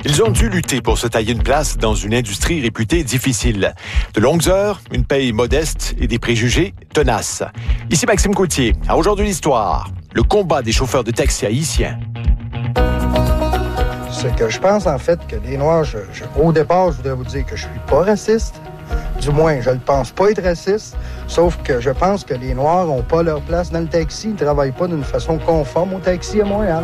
Ils ont dû lutter pour se tailler une place dans une industrie réputée difficile. De longues heures, une paye modeste et des préjugés tenaces. Ici Maxime Gauthier. À Aujourd'hui l'Histoire, le combat des chauffeurs de taxi haïtiens. C'est que je pense en fait que les Noirs, au départ, je voudrais vous dire que je suis pas raciste. Du moins, je ne pense pas être raciste, sauf que je pense que les Noirs n'ont pas leur place dans le taxi. Ils ne travaillent pas d'une façon conforme au taxi à Montréal.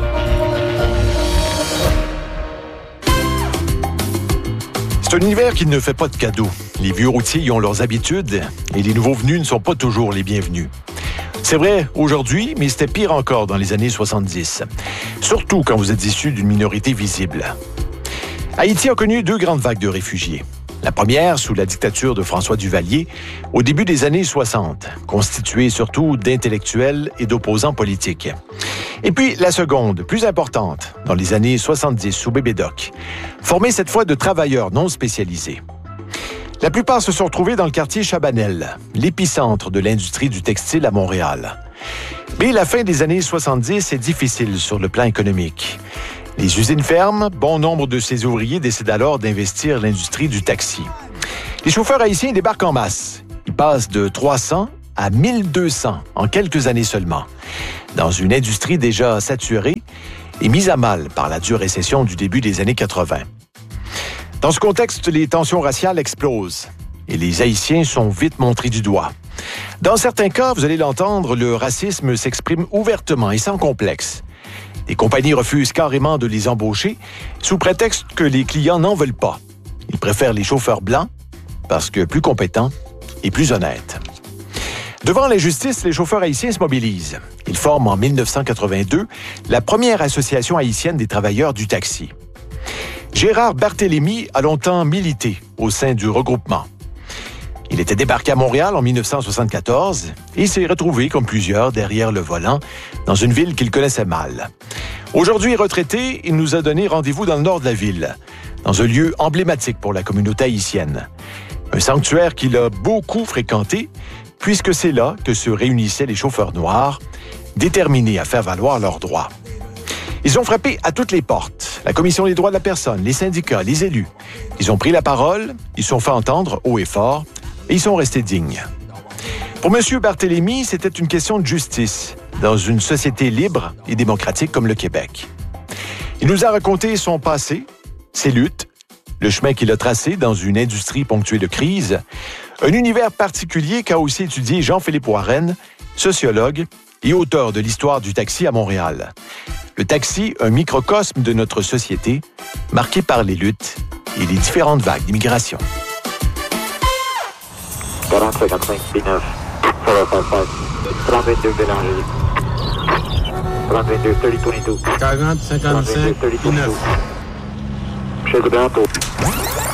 C'est un univers qui ne fait pas de cadeaux. Les vieux routiers y ont leurs habitudes et les nouveaux venus ne sont pas toujours les bienvenus. C'est vrai aujourd'hui, mais c'était pire encore dans les années 70. Surtout quand vous êtes issu d'une minorité visible. Haïti a connu 2 grandes vagues de réfugiés. La première, sous la dictature de François Duvalier, au début des années 60, constituée surtout d'intellectuels et d'opposants politiques. Et puis la seconde, plus importante, dans les années 70 sous Bébé Doc, formée cette fois de travailleurs non spécialisés. La plupart se sont retrouvés dans le quartier Chabanel, l'épicentre de l'industrie du textile à Montréal. Mais la fin des années 70 est difficile sur le plan économique. Les usines ferment, bon nombre de ces ouvriers décident alors d'investir l'industrie du taxi. Les chauffeurs haïtiens débarquent en masse. Ils passent de 300 à 1200 en quelques années seulement, dans une industrie déjà saturée et mise à mal par la dure récession du début des années 80. Dans ce contexte, les tensions raciales explosent et les Haïtiens sont vite montrés du doigt. Dans certains cas, vous allez l'entendre, le racisme s'exprime ouvertement et sans complexe. Les compagnies refusent carrément de les embaucher sous prétexte que les clients n'en veulent pas. Ils préfèrent les chauffeurs blancs parce que plus compétents et plus honnêtes. Devant l'injustice, les chauffeurs haïtiens se mobilisent. Ils forment en 1982 la première association haïtienne des travailleurs du taxi. Gérard Barthélemy a longtemps milité au sein du regroupement. Il était débarqué à Montréal en 1974 et s'est retrouvé, comme plusieurs, derrière le volant, dans une ville qu'il connaissait mal. Aujourd'hui retraité, il nous a donné rendez-vous dans le nord de la ville, dans un lieu emblématique pour la communauté haïtienne. Un sanctuaire qu'il a beaucoup fréquenté, puisque c'est là que se réunissaient les chauffeurs noirs, déterminés à faire valoir leurs droits. Ils ont frappé à toutes les portes, la Commission des droits de la personne, les syndicats, les élus. Ils ont pris la parole, ils se sont fait entendre haut et fort, et ils sont restés dignes. Pour M. Barthélemy, c'était une question de justice dans une société libre et démocratique comme le Québec. Il nous a raconté son passé, ses luttes, le chemin qu'il a tracé dans une industrie ponctuée de crise, un univers particulier qu'a aussi étudié Jean-Philippe Warren, sociologue et auteur de l'histoire du taxi à Montréal. Le taxi, un microcosme de notre société, marqué par les luttes et les différentes vagues d'immigration. 40, 55, P9, 455, 3022 Bélanger, 3022, 3022, 40, 55, P9. Chez le Blanco.